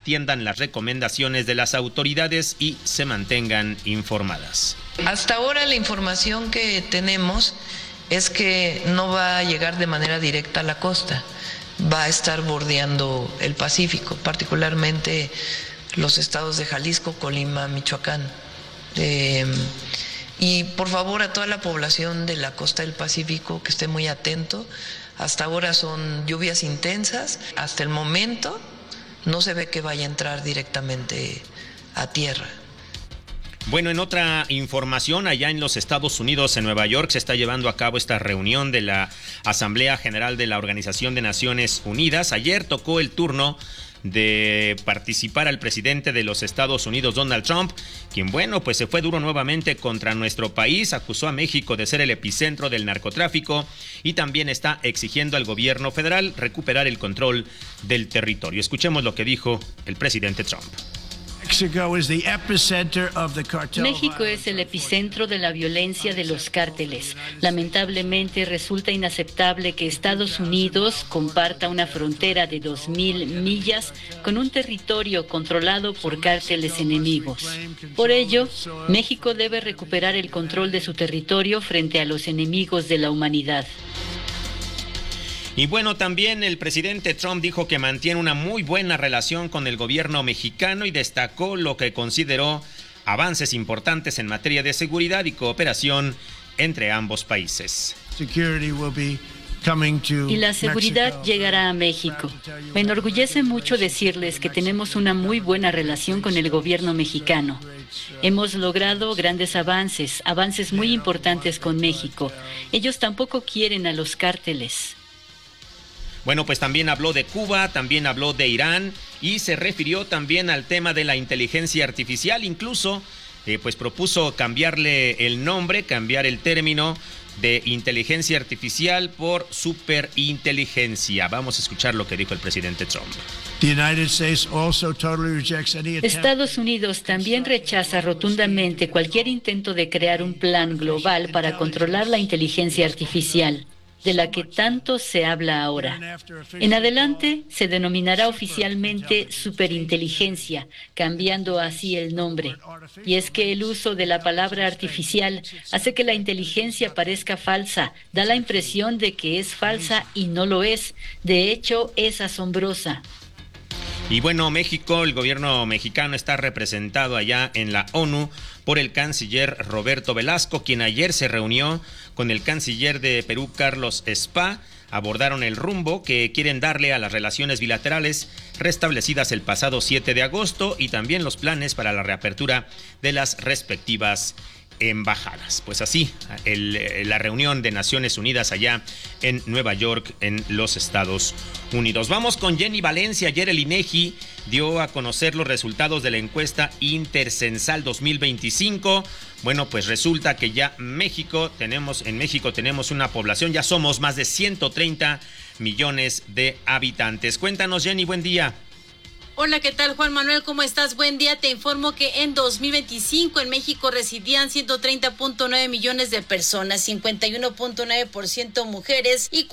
atiendan las recomendaciones de las autoridades y se mantengan informadas. Hasta ahora la información que tenemos es que no va a llegar de manera directa a la costa, va a estar bordeando el Pacífico, particularmente los estados de Jalisco, Colima, Michoacán. Y por favor a toda la población de la costa del Pacífico que esté muy atento. Hasta ahora son lluvias intensas, hasta el momento no se ve que vaya a entrar directamente a tierra. Bueno, en otra información, allá en los Estados Unidos, en Nueva York, se está llevando a cabo esta reunión de la Asamblea General de la Organización de Naciones Unidas. Ayer tocó el turno de participar al presidente de los Estados Unidos, Donald Trump, quien, bueno, pues se fue duro nuevamente contra nuestro país, acusó a México de ser el epicentro del narcotráfico y también está exigiendo al gobierno federal recuperar el control del territorio. Escuchemos lo que dijo el presidente Trump. México es el epicentro de la violencia de los cárteles. Lamentablemente resulta inaceptable que Estados Unidos comparta una frontera de 2,000 millas con un territorio controlado por cárteles enemigos. Por ello, México debe recuperar el control de su territorio frente a los enemigos de la humanidad. Y bueno, también el presidente Trump dijo que mantiene una muy buena relación con el gobierno mexicano y destacó lo que consideró avances importantes en materia de seguridad y cooperación entre ambos países. Y la seguridad llegará a México. Me enorgullece mucho decirles que tenemos una muy buena relación con el gobierno mexicano. Hemos logrado grandes avances muy importantes con México. Ellos tampoco quieren a los cárteles. Bueno, pues también habló de Cuba, también habló de Irán y se refirió también al tema de la inteligencia artificial. Incluso, pues propuso cambiarle el nombre, cambiar el término de inteligencia artificial por superinteligencia. Vamos a escuchar lo que dijo el presidente Trump. Estados Unidos también rechaza rotundamente cualquier intento de crear un plan global para controlar la inteligencia artificial, de la que tanto se habla ahora. En adelante se denominará oficialmente superinteligencia, cambiando así el nombre. Y es que el uso de la palabra artificial hace que la inteligencia parezca falsa, da la impresión de que es falsa y no lo es. De hecho, es asombrosa. Y bueno, México, el gobierno mexicano está representado allá en la ONU por el canciller Roberto Velasco, quien ayer se reunió con el canciller de Perú, Carlos Spa. Abordaron el rumbo que quieren darle a las relaciones bilaterales restablecidas el pasado 7 de agosto y también los planes para la reapertura de las respectivas embajadas. Pues así, la reunión de Naciones Unidas allá en Nueva York, en los Estados Unidos. Vamos con Jenny Valencia. Ayer el INEGI dio a conocer los resultados de la encuesta Intercensal 2025. Bueno, pues resulta que ya en México tenemos una población, ya somos más de 130 millones de habitantes. Cuéntanos, Jenny, buen día. Hola, ¿qué tal, Juan Manuel? ¿Cómo estás? Buen día. Te informo que en 2025 en México residían 130.9 millones de personas, 51.9% mujeres y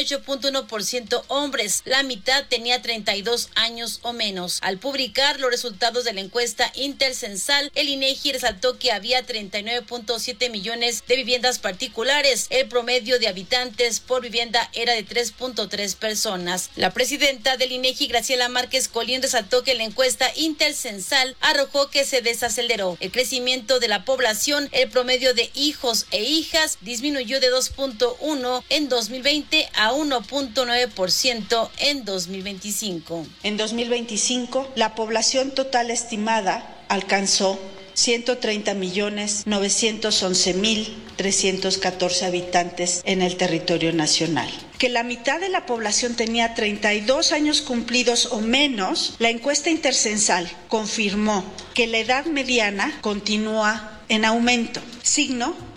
48.1% hombres. La mitad tenía 32 años o menos. Al publicar los resultados de la encuesta Intercensal, el INEGI resaltó que había 39.7 millones de viviendas particulares. El promedio de habitantes por vivienda era de 3.3 personas. La presidenta del INEGI, Graciela Márquez Colín, resaltó que la encuesta Intercensal arrojó que se desaceleró el crecimiento de la población. El promedio de hijos e hijas disminuyó de 2.1 en 2020 a 1.9% en 2025. En 2025, la población total estimada alcanzó 130.911.314 habitantes en el territorio nacional. Que la mitad de la población tenía 32 años cumplidos o menos, la encuesta Intercensal confirmó que la edad mediana continúa en aumento, signo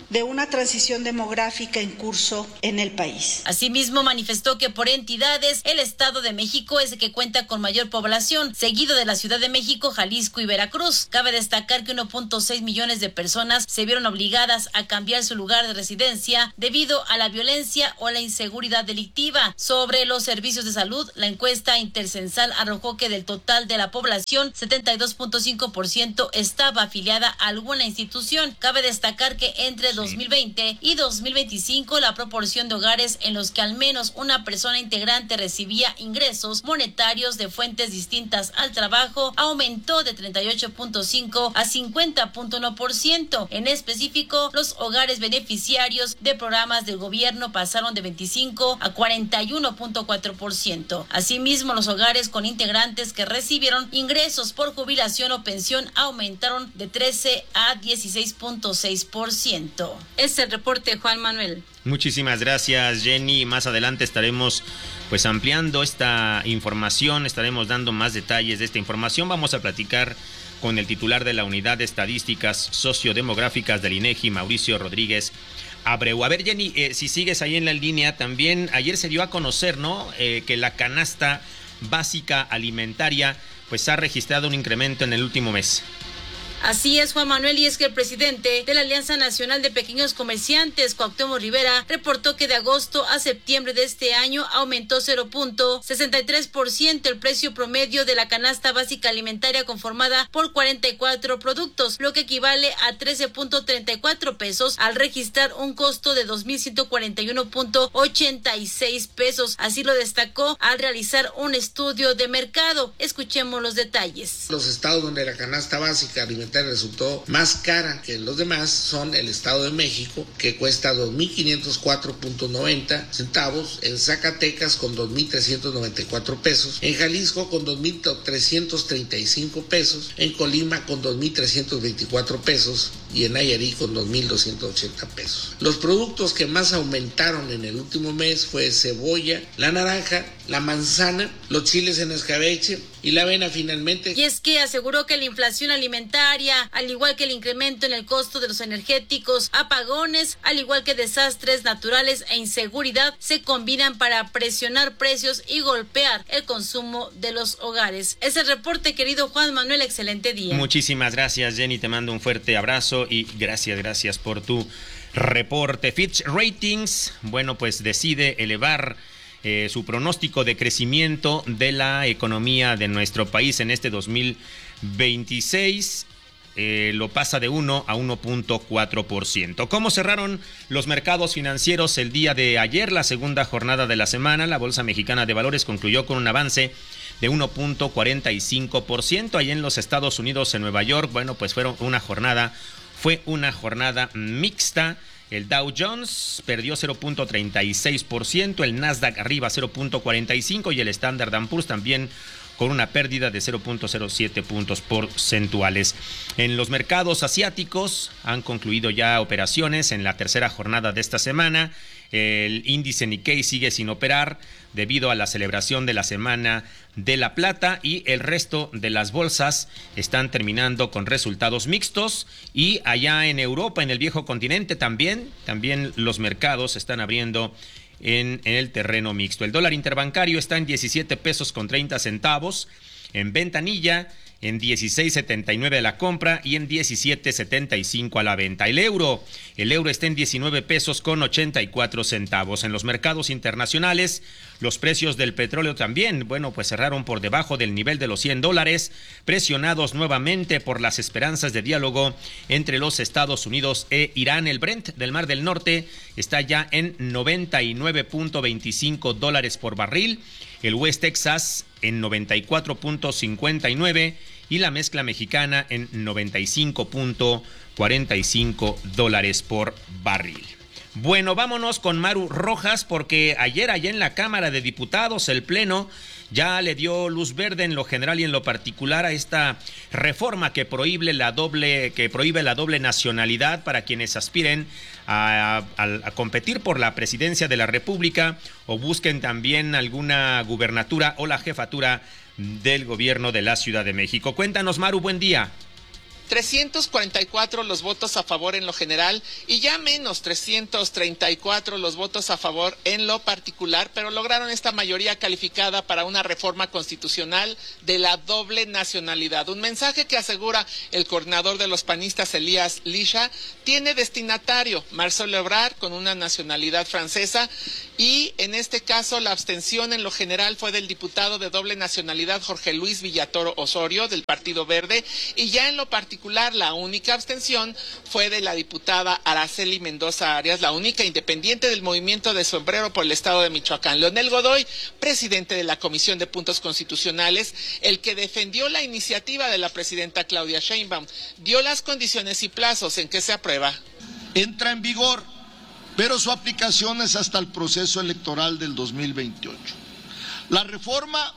de una transición demográfica en curso en el país. Asimismo, manifestó que por entidades, el Estado de México es el que cuenta con mayor población, seguido de la Ciudad de México, Jalisco y Veracruz. Cabe destacar que 1.6 millones de personas se vieron obligadas a cambiar su lugar de residencia debido a la violencia o la inseguridad delictiva. Sobre los servicios de salud, la encuesta intercensal arrojó que del total de la población, 72.5% estaba afiliada a alguna institución. Cabe destacar que entre 2020 y 2025 la proporción de hogares en los que al menos una persona integrante recibía ingresos monetarios de fuentes distintas al trabajo aumentó de 38.5 a 50.1%. En específico, los hogares beneficiarios de programas del gobierno pasaron de 25 a 41.4%. Asimismo, los hogares con integrantes que recibieron ingresos por jubilación o pensión aumentaron de 13 a 16.6%. Es el reporte, Juan Manuel. Muchísimas gracias, Jenny. Más adelante estaremos pues ampliando esta información, estaremos dando más detalles de esta información. Vamos a platicar con el titular de la Unidad de Estadísticas Sociodemográficas del INEGI, Mauricio Rodríguez Abreu. A ver, Jenny, si sigues ahí en la línea, también ayer se dio a conocer, ¿no?, que la canasta básica alimentaria pues ha registrado un incremento en el último mes. Así es, Juan Manuel, y es que el presidente de la Alianza Nacional de Pequeños Comerciantes, Cuauhtémoc Rivera, reportó que de agosto a septiembre de este año aumentó 0.63% el precio promedio de la canasta básica alimentaria conformada por 44 productos, lo que equivale a 13.34 pesos al registrar un costo de 2.141.86 pesos. Así lo destacó al realizar un estudio de mercado. Escuchemos los detalles. Los estados donde la canasta básica alimentaria resultó más cara que los demás son el Estado de México, que cuesta 2.504.90 centavos, en Zacatecas con 2.394 pesos, en Jalisco con 2.335 pesos, en Colima con 2.324 pesos y en Nayarit con 2.280 pesos. Los productos que más aumentaron en el último mes fue cebolla, la naranja, la manzana, los chiles en escabeche y la avena finalmente. Y es que aseguró que la inflación alimentaria, al igual que el incremento en el costo de los energéticos, apagones, al igual que desastres naturales e inseguridad, se combinan para presionar precios y golpear el consumo de los hogares. Es el reporte, querido Juan Manuel, excelente día. Muchísimas gracias, Jenny, te mando un fuerte abrazo y gracias por tu reporte. Fitch Ratings, bueno, pues decide elevar su pronóstico de crecimiento de la economía de nuestro país en este 2026. Lo pasa de 1 a 1.4%. ¿Cómo cerraron los mercados financieros el día de ayer, la segunda jornada de la semana? La Bolsa Mexicana de Valores concluyó con un avance de 1.45%. Allí en los Estados Unidos, en Nueva York, bueno, pues fue una jornada mixta. El Dow Jones perdió 0.36%, el Nasdaq arriba 0.45% y el Standard & Poor's también con una pérdida de 0.07 puntos porcentuales. En los mercados asiáticos han concluido ya operaciones en la tercera jornada de esta semana. El índice Nikkei sigue sin operar debido a la celebración de la Semana de la Plata y el resto de las bolsas están terminando con resultados mixtos. Y allá en Europa, en el viejo continente, también los mercados están abriendo en el terreno mixto. El dólar interbancario está en 17 pesos con 30 centavos, en ventanilla en 16.79 a la compra y en 17.75 a la venta. El euro está en 19 pesos con 84 centavos. En los mercados internacionales, los precios del petróleo también, bueno, pues cerraron por debajo del nivel de los $100, presionados nuevamente por las esperanzas de diálogo entre los Estados Unidos e Irán. El Brent del Mar del Norte está ya en $99.25 por barril. El West Texas en 94.59 y la mezcla mexicana en $95.45 por barril. Bueno, vámonos con Maru Rojas, porque ayer allá en la Cámara de Diputados el Pleno ya le dio luz verde en lo general y en lo particular a esta reforma que prohíbe la doble nacionalidad para quienes aspiren a competir por la presidencia de la República o busquen también alguna gubernatura o la jefatura del gobierno de la Ciudad de México. Cuéntanos, Maru, buen día. 344 los votos a favor en lo general y ya menos 334 los votos a favor en lo particular, pero lograron esta mayoría calificada para una reforma constitucional de la doble nacionalidad. Un mensaje que asegura el coordinador de los panistas, Elías Lisha, tiene destinatario Marcelo Ebrard con una nacionalidad francesa y en este caso la abstención en lo general fue del diputado de doble nacionalidad Jorge Luis Villatoro Osorio del Partido Verde y ya en lo particular la única abstención fue de la diputada Araceli Mendoza Arias, la única independiente del movimiento de Sombrero por el estado de Michoacán. Leonel Godoy, presidente de la Comisión de Puntos Constitucionales, el que defendió la iniciativa de la presidenta Claudia Sheinbaum, dio las condiciones y plazos en que se aprueba. Entra en vigor, pero su aplicación es hasta el proceso electoral del 2028. La reforma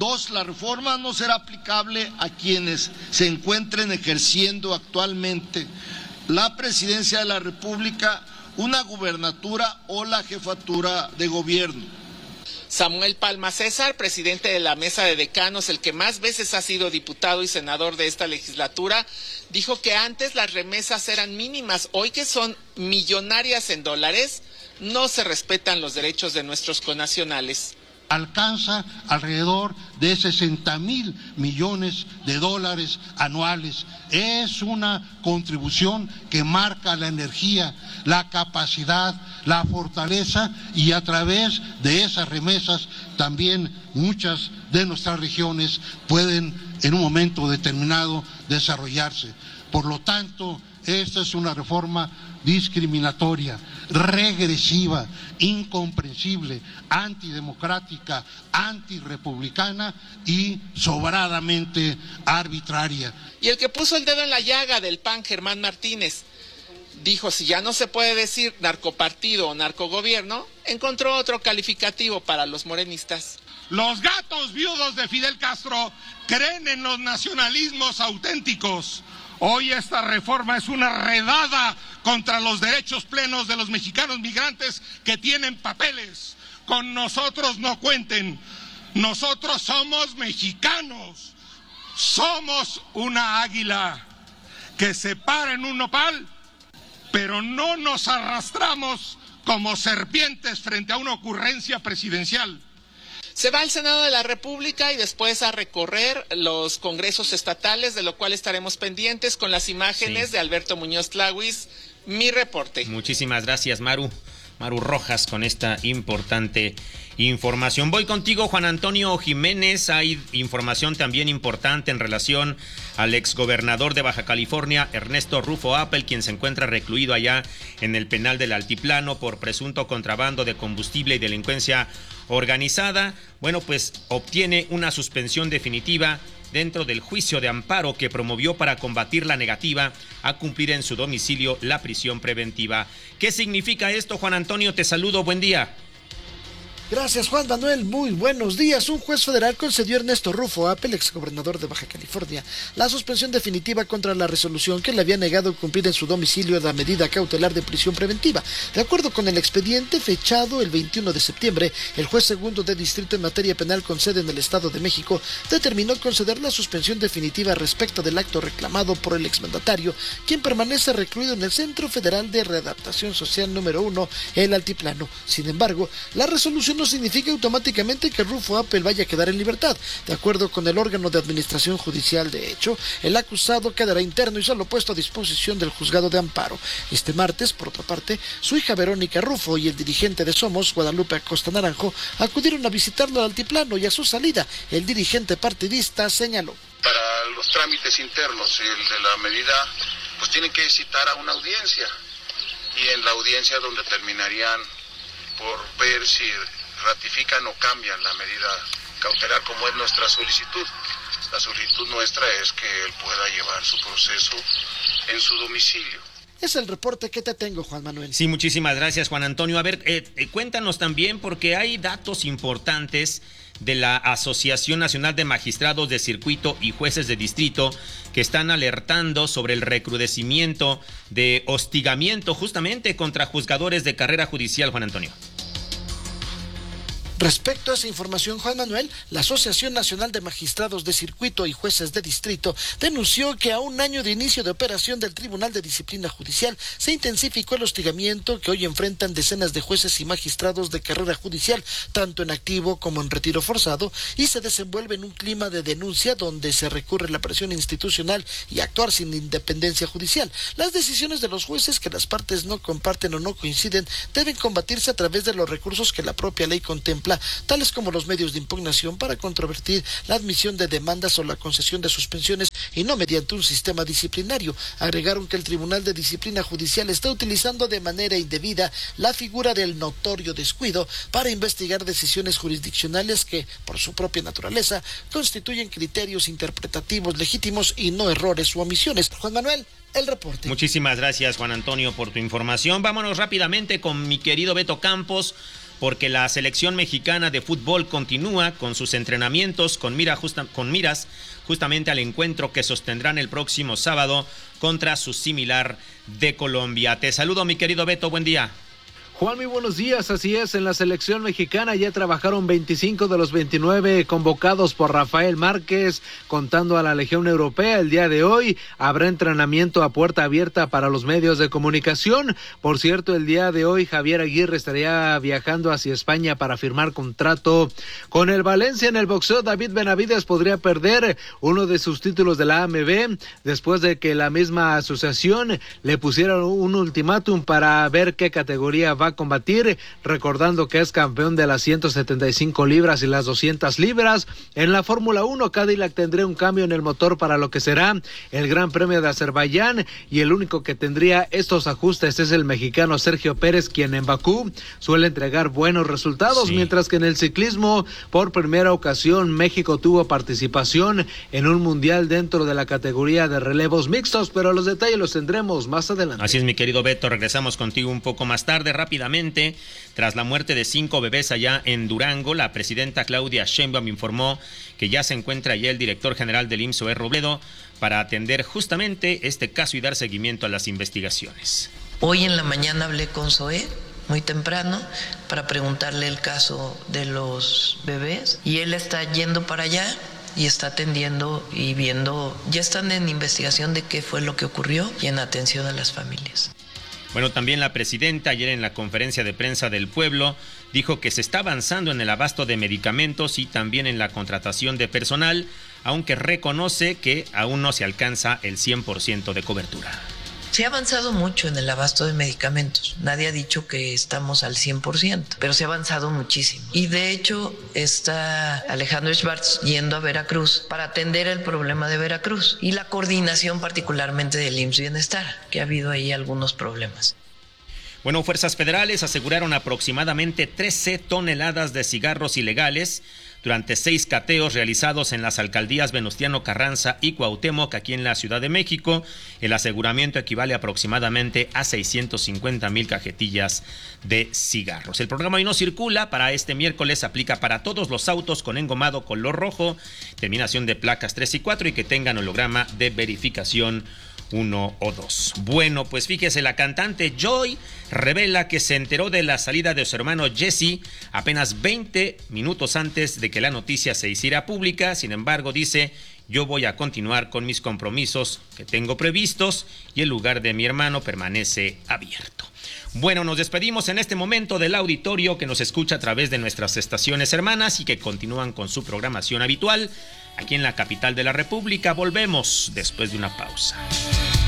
no será aplicable a quienes se encuentren ejerciendo actualmente la presidencia de la República, una gubernatura o la jefatura de gobierno. Samuel Palma César, presidente de la Mesa de Decanos, el que más veces ha sido diputado y senador de esta legislatura, dijo que antes las remesas eran mínimas, hoy que son millonarias en dólares, no se respetan los derechos de nuestros connacionales. Alcanza alrededor de 60,000 millones de dólares anuales. Es una contribución que marca la energía, la capacidad, la fortaleza y a través de esas remesas también muchas de nuestras regiones pueden en un momento determinado desarrollarse. Por lo tanto, esta es una reforma discriminatoria, regresiva, incomprensible, antidemocrática, antirrepublicana y sobradamente arbitraria. Y el que puso el dedo en la llaga del PAN, Germán Martínez, dijo si ya no se puede decir narcopartido o narcogobierno, encontró otro calificativo para los morenistas. Los gatos viudos de Fidel Castro creen en los nacionalismos auténticos. Hoy esta reforma es una redada contra los derechos plenos de los mexicanos migrantes que tienen papeles. Con nosotros no cuenten. Nosotros somos mexicanos. Somos una águila que se para en un nopal, pero no nos arrastramos como serpientes frente a una ocurrencia presidencial. Se va al Senado de la República y después a recorrer los congresos estatales, de lo cual estaremos pendientes con las imágenes de Alberto Muñoz Tlahuis. Mi reporte. Muchísimas gracias, Maru Rojas, con esta importante información. Voy contigo, Juan Antonio Jiménez. Hay información también importante en relación al exgobernador de Baja California, Ernesto Rufo Appel, quien se encuentra recluido allá en el penal del Altiplano por presunto contrabando de combustible y delincuencia organizada. Bueno, pues obtiene una suspensión definitiva dentro del juicio de amparo que promovió para combatir la negativa a cumplir en su domicilio la prisión preventiva. ¿Qué significa esto, Juan Antonio? Te saludo, buen día. Gracias, Juan Manuel. Muy buenos días. Un juez federal concedió a Ernesto Rufo Appel, exgobernador de Baja California, la suspensión definitiva contra la resolución que le había negado cumplir en su domicilio la medida cautelar de prisión preventiva. De acuerdo con el expediente fechado el 21 de septiembre, el juez segundo de distrito en materia penal con sede en el Estado de México determinó conceder la suspensión definitiva respecto del acto reclamado por el exmandatario, quien permanece recluido en el Centro Federal de Readaptación Social número 1, el Altiplano. Sin embargo, la resolución no significa automáticamente que Rufo Appel vaya a quedar en libertad. De acuerdo con el órgano de administración judicial, de hecho, el acusado quedará interno y solo puesto a disposición del juzgado de amparo. Este martes, por otra parte, su hija Verónica Rufo y el dirigente de Somos, Guadalupe Acosta Naranjo, acudieron a visitarlo al Altiplano y a su salida, el dirigente partidista señaló: para los trámites internos y el de la medida, pues tienen que citar a una audiencia, y en la audiencia donde terminarían por ver si ratifican o cambian la medida cautelar, como es nuestra solicitud. La solicitud nuestra es que él pueda llevar su proceso en su domicilio. Es el reporte que te tengo, Juan Manuel. Sí, muchísimas gracias, Juan Antonio. A ver, cuéntanos también, porque hay datos importantes de la Asociación Nacional de Magistrados de Circuito y Jueces de Distrito que están alertando sobre el recrudecimiento de hostigamiento justamente contra juzgadores de carrera judicial, Juan Antonio. Respecto a esa información, Juan Manuel, la Asociación Nacional de Magistrados de Circuito y Jueces de Distrito denunció que a un año de inicio de operación del Tribunal de Disciplina Judicial se intensificó el hostigamiento que hoy enfrentan decenas de jueces y magistrados de carrera judicial, tanto en activo como en retiro forzado, y se desenvuelve en un clima de denuncia donde se recurre a la presión institucional y actuar sin independencia judicial. Las decisiones de los jueces que las partes no comparten o no coinciden deben combatirse a través de los recursos que la propia ley contempla, tales como los medios de impugnación para controvertir la admisión de demandas o la concesión de suspensiones y no mediante un sistema disciplinario. Agregaron que el Tribunal de Disciplina Judicial está utilizando de manera indebida la figura del notorio descuido para investigar decisiones jurisdiccionales que, por su propia naturaleza, constituyen criterios interpretativos legítimos y no errores u omisiones. Juan Manuel, el reporte. Muchísimas gracias, Juan Antonio, por tu información. Vámonos rápidamente con mi querido Beto Campos, porque la selección mexicana de fútbol continúa con sus entrenamientos con miras justamente al encuentro que sostendrán el próximo sábado contra su similar de Colombia. Te saludo, mi querido Beto, buen día. Juan, muy buenos días. Así es, en la selección mexicana ya trabajaron 25 de los 29 convocados por Rafael Márquez, contando a la Legión Europea. El día de hoy habrá entrenamiento a puerta abierta para los medios de comunicación. Por cierto, el día de hoy Javier Aguirre estaría viajando hacia España para firmar contrato con el Valencia. En el boxeo, David Benavides podría perder uno de sus títulos de la AMB después de que la misma asociación le pusiera un ultimátum para ver qué categoría va a combatir, recordando que es campeón de las 175 libras y las 200 libras. En la Fórmula 1, Cadillac tendría un cambio en el motor para lo que será el Gran Premio de Azerbaiyán, y el único que tendría estos ajustes es el mexicano Sergio Pérez, quien en Bakú suele entregar buenos resultados, mientras que en el ciclismo, por primera ocasión, México tuvo participación en un mundial dentro de la categoría de relevos mixtos, pero los detalles los tendremos más adelante. Así es, mi querido Beto, regresamos contigo un poco más tarde. Rápidamente, tras la muerte de 5 bebés allá en Durango, la presidenta Claudia Sheinbaum informó que ya se encuentra allá el director general del IMSS, Zoé Robledo, para atender justamente este caso y dar seguimiento a las investigaciones. Hoy en la mañana hablé con Zoé muy temprano para preguntarle el caso de los bebés, y él está yendo para allá y está atendiendo y viendo, ya están en investigación de qué fue lo que ocurrió y en atención a las familias. Bueno, también la presidenta ayer en la conferencia de prensa del pueblo dijo que se está avanzando en el abasto de medicamentos y también en la contratación de personal, aunque reconoce que aún no se alcanza el 100% de cobertura. Se ha avanzado mucho en el abasto de medicamentos. Nadie ha dicho que estamos al 100%, pero se ha avanzado muchísimo. Y de hecho está Alejandro Schwartz yendo a Veracruz para atender el problema de Veracruz y la coordinación particularmente del IMSS Bienestar, que ha habido ahí algunos problemas. Bueno, fuerzas federales aseguraron aproximadamente 13 toneladas de cigarros ilegales durante 6 cateos realizados en las alcaldías Venustiano Carranza y Cuauhtémoc, aquí en la Ciudad de México. El aseguramiento equivale aproximadamente a 650,000 cajetillas de cigarros. El programa Hoy No Circula para este miércoles aplica para todos los autos con engomado color rojo, terminación de placas 3 y 4 y que tengan holograma de verificación 1 o 2. Bueno, pues fíjese, la cantante Joy revela que se enteró de la salida de su hermano Jesse apenas 20 minutos antes de que la noticia se hiciera pública. Sin embargo, dice: yo voy a continuar con mis compromisos que tengo previstos y el lugar de mi hermano permanece abierto. Bueno, nos despedimos en este momento del auditorio que nos escucha a través de nuestras estaciones hermanas y que continúan con su programación habitual aquí en la capital de la República. Volvemos después de una pausa.